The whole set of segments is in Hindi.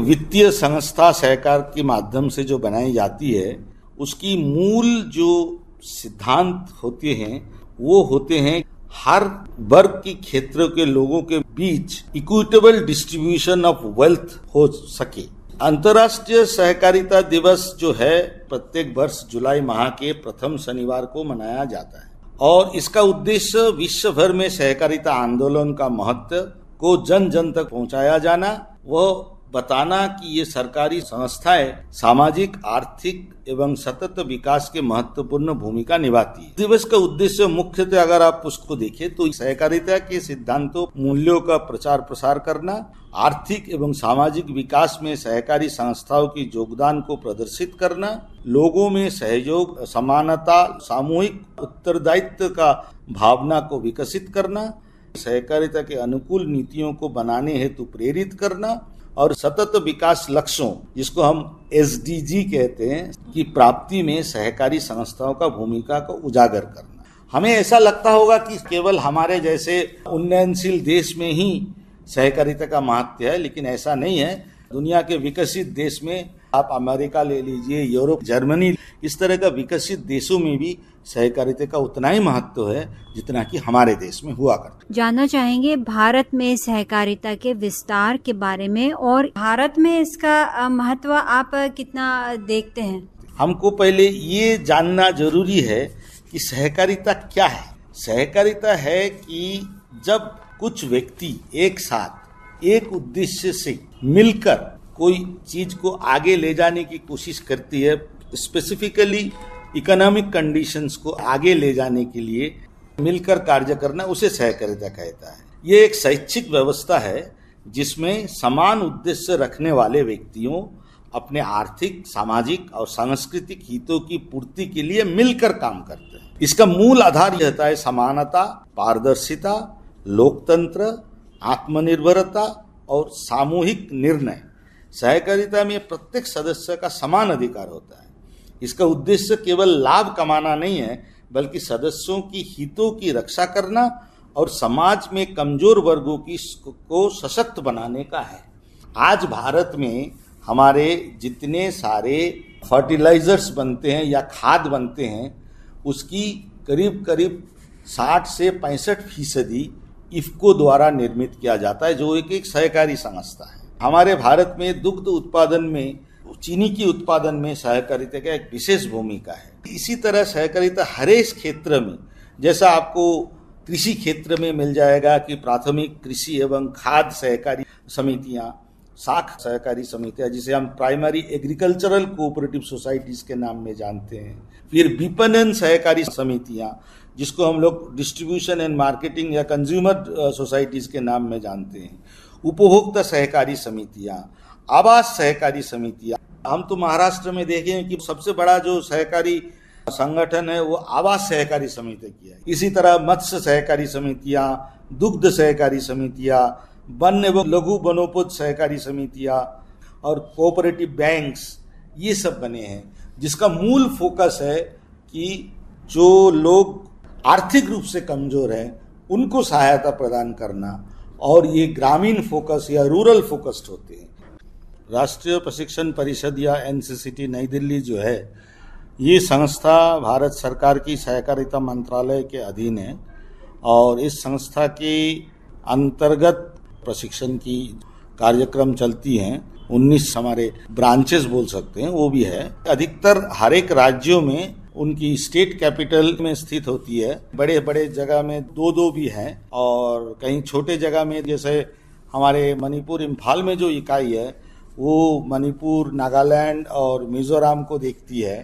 वित्तीय संस्था सहकार के माध्यम से जो बनाई जाती है, उसकी मूल जो सिद्धांत होते हैं वो होते हैं हर वर्ग के क्षेत्र के लोगों के बीच इक्विटेबल डिस्ट्रीब्यूशन ऑफ वेल्थ हो सके। अंतर्राष्ट्रीय सहकारिता दिवस जो है प्रत्येक वर्ष जुलाई माह के प्रथम शनिवार को मनाया जाता है और इसका उद्देश्य विश्व भर में सहकारिता आंदोलन का महत्व को जन जन तक पहुंचाया जाना, वह बताना कि ये सरकारी संस्थाएं सामाजिक, आर्थिक एवं सतत विकास के महत्वपूर्ण भूमिका निभाती है। दिवस का उद्देश्य मुख्यतः अगर आप उसको देखें तो सहकारिता के सिद्धांतों, मूल्यों का प्रचार प्रसार करना, आर्थिक एवं सामाजिक विकास में सहकारी संस्थाओं की योगदान को प्रदर्शित करना, लोगों में सहयोग, समानता, सामूहिक उत्तरदायित्व का भावना को विकसित करना, सहकारिता के अनुकूल नीतियों को बनाने हेतु प्रेरित करना और सतत विकास लक्ष्यों, जिसको हम SDG कहते हैं, की प्राप्ति में सहकारी संस्थाओं का भूमिका को उजागर करना। हमें ऐसा लगता होगा कि केवल हमारे जैसे उन्नयनशील देश में ही सहकारिता का महत्व है, लेकिन ऐसा नहीं है। दुनिया के विकसित देश में आप अमेरिका ले लीजिए, यूरोप, जर्मनी, इस तरह का विकसित देशों में भी सहकारिता का उतना ही महत्व है जितना कि हमारे देश में हुआ करता। जानना चाहेंगे भारत में सहकारिता के विस्तार के बारे में और भारत में इसका महत्व आप कितना देखते हैं? हमको पहले ये जानना जरूरी है कि सहकारिता क्या है। सहकारिता है कि जब कुछ व्यक्ति एक साथ एक उद्देश्य से मिलकर कोई चीज को आगे ले जाने की कोशिश करती है, स्पेसिफिकली इकोनॉमिक कंडीशंस को आगे ले जाने के लिए मिलकर कार्य करना, उसे सहकारिता कहता है। ये एक शैक्षिक व्यवस्था है जिसमें समान उद्देश्य रखने वाले व्यक्तियों अपने आर्थिक, सामाजिक और सांस्कृतिक हितों की पूर्ति के लिए मिलकर काम करते हैं। इसका मूल आधार यह रहता है समानता, पारदर्शिता, लोकतंत्र, आत्मनिर्भरता और सामूहिक निर्णय। सहकारिता में प्रत्येक सदस्य का समान अधिकार होता है। इसका उद्देश्य केवल लाभ कमाना नहीं है, बल्कि सदस्यों की हितों की रक्षा करना और समाज में कमजोर वर्गों को सशक्त बनाने का है। आज भारत में हमारे जितने सारे फर्टिलाइजर्स बनते हैं या खाद बनते हैं, उसकी करीब करीब 60 से 65% इफ्को द्वारा निर्मित किया जाता है, जो एक सहकारी संस्था है। हमारे भारत में दुग्ध उत्पादन में, चीनी की उत्पादन में सहकारिता का एक विशेष भूमिका है। इसी तरह सहकारिता हर एक क्षेत्र में, जैसा आपको कृषि क्षेत्र में मिल जाएगा कि प्राथमिक कृषि एवं खाद्य सहकारी समितियां, शाख सहकारी समितियां, जिसे हम प्राइमरी एग्रीकल्चरल कोऑपरेटिव सोसाइटीज के नाम में जानते हैं। फिर विपणन सहकारी समितियां, जिसको हम लोग डिस्ट्रीब्यूशन एंड मार्केटिंग या कंज्यूमर सोसाइटीज के नाम में जानते हैं। उपभोक्ता सहकारी समितियां, आवास सहकारी समितियां। हम तो महाराष्ट्र में देखें कि सबसे बड़ा जो सहकारी संगठन है वो आवास सहकारी समिति की है। इसी तरह मत्स्य सहकारी समितियां, दुग्ध सहकारी समितियां, वन एवं लघु वनोपज सहकारी समितियां और कोऑपरेटिव बैंक्स, ये सब बने हैं, जिसका मूल फोकस है कि जो लोग आर्थिक रूप से कमजोर हैं उनको सहायता प्रदान करना, और ये ग्रामीण फोकस या रूरल फोकस्ड होते हैं। राष्ट्रीय प्रशिक्षण परिषद या NCCT नई दिल्ली जो है, ये संस्था भारत सरकार की सहकारिता मंत्रालय के अधीन है और इस संस्था के अंतर्गत प्रशिक्षण की कार्यक्रम चलती हैं। 19 हमारे ब्रांचेस बोल सकते हैं, वो भी है। अधिकतर हर एक राज्यों में उनकी स्टेट कैपिटल में स्थित होती है। बड़े बड़े जगह में 2-2 भी हैं और कहीं छोटे जगह में, जैसे हमारे मणिपुर, इम्फाल में जो इकाई है वो मणिपुर, नागालैंड और मिजोरम को देखती है,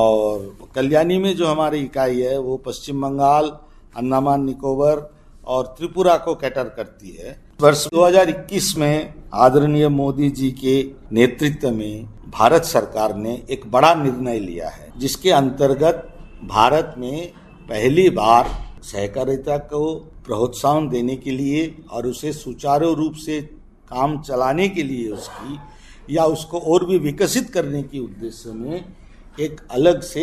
और कल्याणी में जो हमारी इकाई है वो पश्चिम बंगाल, अंडमान निकोबार और त्रिपुरा को कैटर करती है। वर्ष 2021 में आदरणीय मोदी जी के नेतृत्व में भारत सरकार ने एक बड़ा निर्णय लिया है, जिसके अंतर्गत भारत में पहली बार सहकारिता को प्रोत्साहन देने के लिए और उसे सुचारू रूप से काम चलाने के लिए उसकी या उसको और भी विकसित करने के उद्देश्य में एक अलग से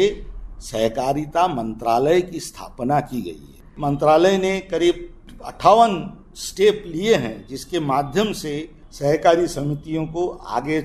सहकारिता मंत्रालय की स्थापना की गई है। मंत्रालय ने करीब 58 स्टेप लिए हैं, जिसके माध्यम से सहकारी समितियों को आगे